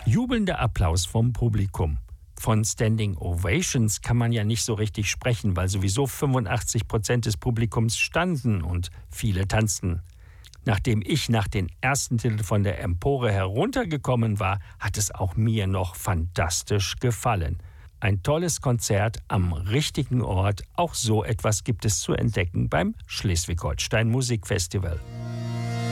Jubelnder Applaus vom Publikum. Von Standing Ovations kann man ja nicht so richtig sprechen, weil sowieso 85% des Publikums standen und viele tanzten. Nachdem ich nach den ersten Titel von der Empore heruntergekommen war, hat es auch mir noch fantastisch gefallen. Ein tolles Konzert am richtigen Ort. Auch so etwas gibt es zu entdecken beim Schleswig-Holstein Musikfestival.